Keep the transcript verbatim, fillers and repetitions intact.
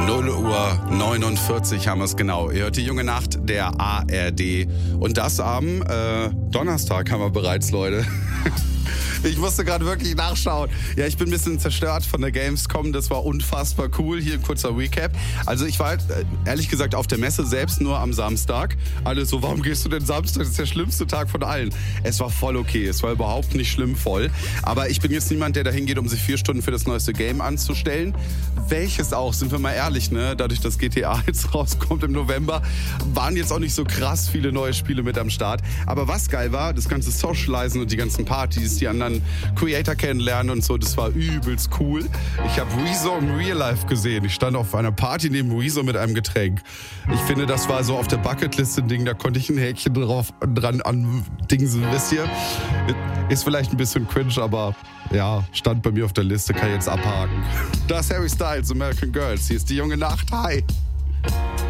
null Uhr neunundvierzig haben wir es genau. Ihr hört die junge Nacht der A R D. Und das am äh, Donnerstag haben wir bereits, Leute. Ich musste gerade wirklich nachschauen. Ja, ich bin ein bisschen zerstört von der Gamescom. Das war unfassbar cool. Hier ein kurzer Recap. Also ich war ehrlich gesagt auf der Messe selbst nur am Samstag. Alle so, warum gehst du denn Samstag? Das ist der schlimmste Tag von allen. Es war voll okay. Es war überhaupt nicht schlimm voll. Aber ich bin jetzt niemand, der dahin geht, um sich vier Stunden für das neueste Game anzustellen. Welches auch, sind wir mal ehrlich, ne? Dadurch, dass G T A jetzt rauskommt im November, waren jetzt auch nicht so krass viele neue Spiele mit am Start. Aber was geil war, das ganze Socializen und die ganzen Partys, die anderen Creator kennenlernen und so, das war übelst cool. Ich habe Rezo im Real Life gesehen. Ich stand auf einer Party neben Rezo mit einem Getränk. Ich finde, das war so auf der Bucketlist ein Ding, da konnte ich ein Häkchen drauf dran an Dingsen, wisst ihr? Ist vielleicht ein bisschen cringe, aber ja, stand bei mir auf der Liste, kann ich jetzt abhaken. Das ist Harry Styles, American Girls. Hier ist die junge Nacht. Hi.